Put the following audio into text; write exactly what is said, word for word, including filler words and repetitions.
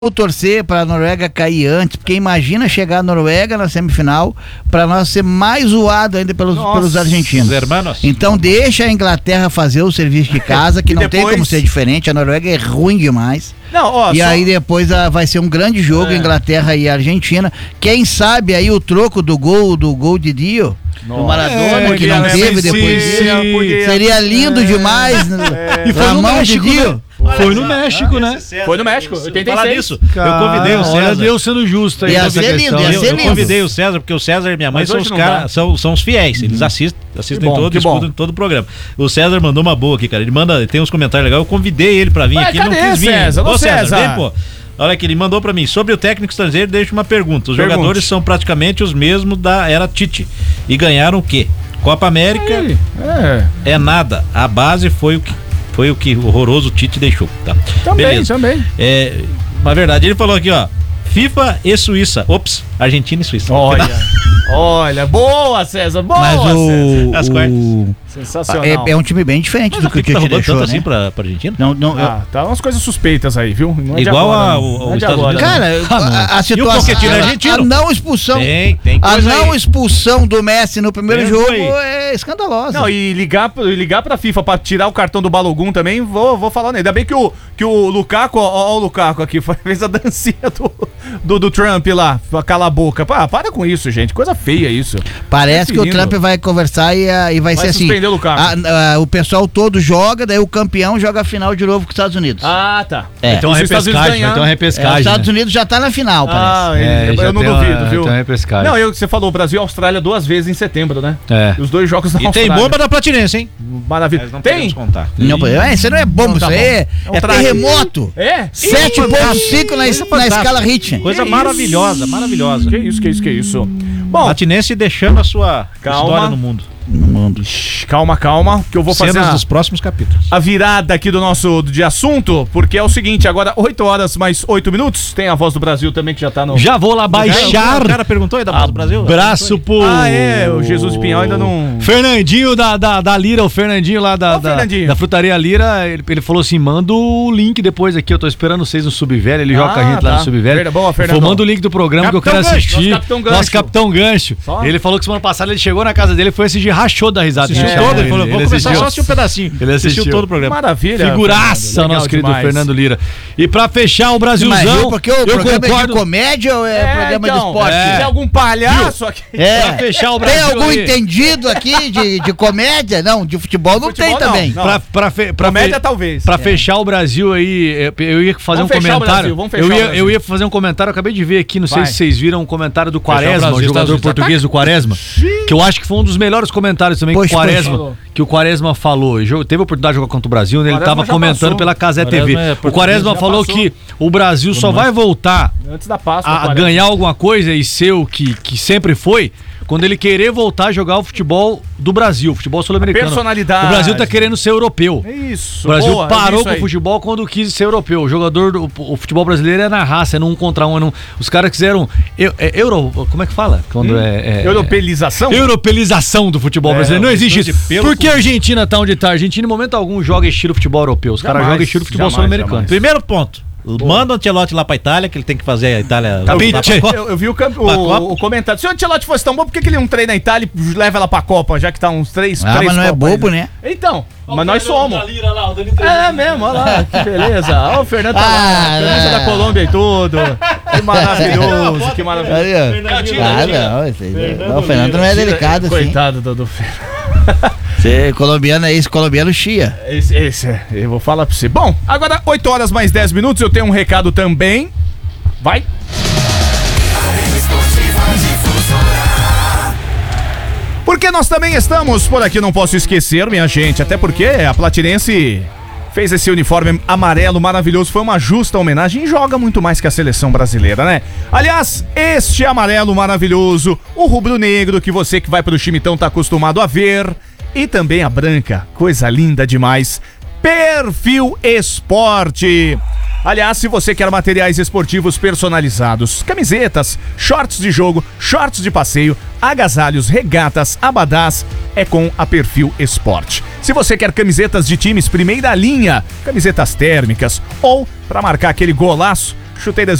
torcer para a Noruega cair antes, porque imagina chegar a Noruega na semifinal para nós ser mais zoado ainda pelos, pelos argentinos. Então deixa a Inglaterra fazer o serviço de casa, que não depois... tem como ser diferente. A Noruega é ruim demais. Não, ó, e só... aí depois a, vai ser um grande jogo, é. Inglaterra e Argentina. Quem sabe aí o troco do gol do gol de Dio, do Maradona, é, que não teve depois dele. Seria lindo é. demais. É. E foi no México, de Dio. Olha foi no México, né? César, foi no México, oitenta e seis. Disso, eu convidei o César. Olha Deus sendo justo aí. Ia ser lindo, ia ser lindo. Eu convidei o César, porque o César e minha mãe são os caras, são, são os fiéis. Eles assistem, assistem bom, todo, escutam todo o programa. O César mandou uma boa aqui, cara. Ele manda, tem uns comentários legais. Eu convidei ele pra vir Mas aqui, ele não quis vir. César? Ô, César, César. Vem, pô. Olha aqui, ele mandou pra mim. Sobre o técnico estrangeiro, deixa uma pergunta. Os Pergunte. jogadores são praticamente os mesmos da era Tite. E ganharam o quê? Copa América é, é nada. A base foi o que Foi o que o horroroso Tite deixou, tá? Também, Beleza. também. É, na verdade, ele falou aqui, ó, FIFA e Suíça. Ops, Argentina e Suíça. Olha, olha, boa, César, boa, Mas o, César. o... Sensacional. É, é um time bem diferente Mas do que o Tite tá deixou, né? assim pra, pra Argentina? Não, não, ah, eu... tá umas coisas suspeitas aí, viu? Não é Igual agora, ao Estados Unidos. Cara, ah, a, a situação... A, a não expulsão... Tem, tem a não aí. expulsão do Messi no primeiro tem jogo é escandalosa. Não, e ligar, ligar pra FIFA pra tirar o cartão do Balogun também, vou, vou falar nele. Ainda bem que o, que o Lukaku, ó, ó o Lukaku aqui, fez a dancinha do, do, do Trump lá, cala a boca. Pá, para com isso, gente, coisa feia isso. Parece é que o Trump vai conversar e, e vai, vai ser assim... suspender o Lukaku. A, a, o pessoal todo joga, daí o campeão joga a final de novo com os Estados Unidos. Ah, tá. É. Então, se repescagem, os Estados Unidos ganhar, então repescagem. É, os Estados né? Unidos já tá na final, ah, parece. É, eu, eu não duvido, uma, viu? Então repescagem. Não, eu, você falou, Brasil e Austrália duas vezes em setembro, né? É. Os dois jogos da e Austrália. E tem bomba da Platinense, hein? Maravilha. Não tem? Contar. Não, é, isso não é bomba, não, tá isso aí é, é, um é terremoto. É? sete ponto cinco na, na escala Richter. Coisa que maravilhosa, isso? maravilhosa. Que isso, que isso, que isso. Bom, Platinense deixando a sua calma. história no mundo. No mundo. Calma, calma, que eu vou Cenas fazer a, dos próximos capítulos. a virada aqui do nosso de assunto, porque é o seguinte, agora oito horas mais oito minutos, tem a Voz do Brasil também que já tá no... Já vou lá baixar. O cara perguntou aí da Voz do Brasil? Braço pro... Ah, é, o Jesus de Pinhal ainda não... Fernandinho da, da, da Lira, o Fernandinho lá da, da, da Frutaria Lira, ele, ele falou assim, manda o link depois aqui, eu tô esperando vocês no Subvelho, ele ah, joga com a gente tá. lá no Subvelho. Boa, Fernando. Manda o link do programa Capitão que eu quero Gancho, assistir. Nosso Capitão Gancho. Nosso Capitão Gancho. Só? Ele falou que semana passada ele chegou na casa dele e foi assistir, rachou da risada. Assistiu é, todo, ele, ele falou, ele vou começar só a assistir um pedacinho. Ele assistiu, assistiu todo o programa. Maravilha. Figuraça, o nosso querido demais. Fernando Lira. E pra fechar o Brasilzão, Imagina, porque o eu programa concordo... é de comédia ou é, é programa então, de esporte? É. Tem algum palhaço aqui? É. Pra fechar o Brasil. Tem algum aí. entendido aqui de, de comédia? Não, de futebol não futebol, tem não, também. Não. Pra, pra fe, pra comédia fe, talvez. Pra é. fechar o Brasil aí, eu ia fazer vamos um comentário. Vamos fechar eu, o ia, Brasil. eu ia fazer um comentário, eu acabei de ver aqui, não Vai. sei se vocês viram um comentário do Quaresma, o, Brasil, o jogador português do Quaresma, Sim. que eu acho que foi um dos melhores comentários também Poxa, que, o Quaresma, poxa. que o Quaresma falou. Teve a oportunidade de jogar contra o Brasil, né? Ele estava comentando passou. pela Casé T V. É o Quaresma falou passou. que o Brasil só vai voltar antes da Páscoa, a ganhar alguma coisa e ser o que, que sempre foi quando ele querer voltar a jogar o futebol do Brasil, futebol sul-americano. Personalidade. O Brasil tá querendo ser europeu. Isso. O Brasil boa, parou é com o futebol quando quis ser europeu. O jogador do o futebol brasileiro é na raça, é num contra um. É num, os caras quiseram. Eu, é, euro, como é que fala? Quando hum, é, é, Europeização? Europeização do futebol é, brasileiro. Não existe isso. Por que a Argentina tá onde tá? A Argentina, em momento algum, joga estilo futebol europeu. Os caras jogam estilo futebol sul-americano. Primeiro ponto. Boa. Manda o Ancelotti lá pra Itália, que ele tem que fazer a Itália... Tá, eu, eu, eu vi o, o, o comentário. Se o Ancelotti fosse tão bom, por que, que ele não treina na Itália e leva ela pra Copa, já que tá uns três... Ah, três mas não é bobo, aí, né? Então, olha mas nós somos. Lá, é mesmo, olha lá, que beleza. Olha o Fernando tá ah, lá, camisa da Colômbia e tudo. Que maravilhoso, que maravilhoso. Ah, não, esse aí, não, o Fernando não é delicado assim. Coitado do, do Fernando. Você colombiano é esse, colombiano chia. Esse, esse é, eu vou falar pra você. Bom, agora oito horas mais dez minutos, eu tenho um recado também. Vai. Porque nós também estamos por aqui, não posso esquecer, minha gente, até porque a Platinense fez esse uniforme amarelo maravilhoso, foi uma justa homenagem e joga muito mais que a seleção brasileira, né? Aliás, este amarelo maravilhoso, o rubro-negro que você que vai pro chimitão tá acostumado a ver, e também a branca, coisa linda demais, Perfil Esporte. Aliás, se você quer materiais esportivos personalizados, camisetas, shorts de jogo, shorts de passeio, agasalhos, regatas, abadás, é com a Perfil Esporte. Se você quer camisetas de times primeira linha, camisetas térmicas ou para marcar aquele golaço, Chutei